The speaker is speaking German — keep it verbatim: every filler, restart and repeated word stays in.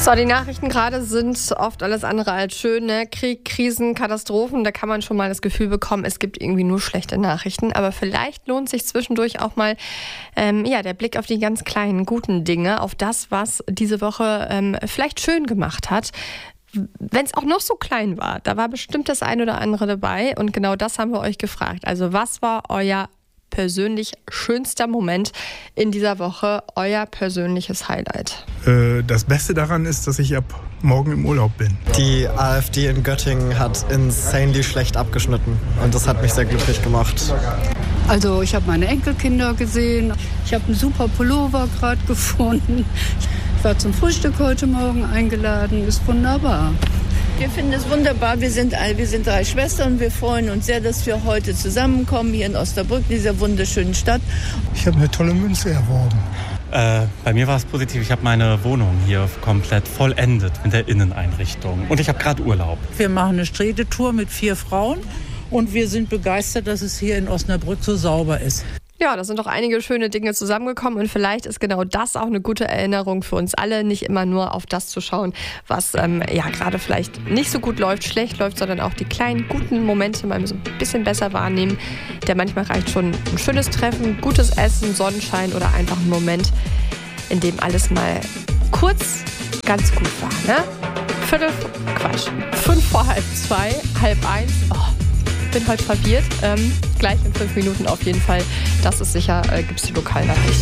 So, die Nachrichten gerade sind oft alles andere als schön, ne? Krieg, Krisen, Katastrophen, da kann man schon mal das Gefühl bekommen, es gibt irgendwie nur schlechte Nachrichten. Aber vielleicht lohnt sich zwischendurch auch mal ähm, ja, der Blick auf die ganz kleinen, guten Dinge, auf das, was diese Woche ähm, vielleicht schön gemacht hat. Wenn es auch noch so klein war, da war bestimmt das ein oder andere dabei. Und genau das haben wir euch gefragt. Also was war euer persönlich schönster Moment in dieser Woche, euer persönliches Highlight? Äh, das Beste daran ist, dass ich ab morgen im Urlaub bin. Die AfD in Göttingen hat insanely schlecht abgeschnitten und das hat mich sehr glücklich gemacht. Also ich habe meine Enkelkinder gesehen, ich habe einen super Pullover gerade gefunden. Ich war zum Frühstück heute Morgen eingeladen, ist wunderbar. Wir finden es wunderbar, wir sind, wir sind drei Schwestern und wir freuen uns sehr, dass wir heute zusammenkommen hier in Osnabrück, dieser wunderschönen Stadt. Ich habe eine tolle Münze erworben. Äh, bei mir war es positiv, ich habe meine Wohnung hier komplett vollendet mit der Inneneinrichtung und ich habe gerade Urlaub. Wir machen eine Strädetour mit vier Frauen und wir sind begeistert, dass es hier in Osnabrück so sauber ist. Ja, da sind doch einige schöne Dinge zusammengekommen und vielleicht ist genau das auch eine gute Erinnerung für uns alle, nicht immer nur auf das zu schauen, was ähm, ja gerade vielleicht nicht so gut läuft, schlecht läuft, sondern auch die kleinen guten Momente mal so ein bisschen besser wahrnehmen. Denn manchmal reicht schon ein schönes Treffen, gutes Essen, Sonnenschein oder einfach ein Moment, in dem alles mal kurz ganz gut war, ne? Viertel, Quatsch, fünf vor halb zwei, halb eins, oh. Bin heute verwirrt. Ähm, gleich in fünf Minuten auf jeden Fall. Das ist sicher, äh, gibt es die Lokalnachrichten.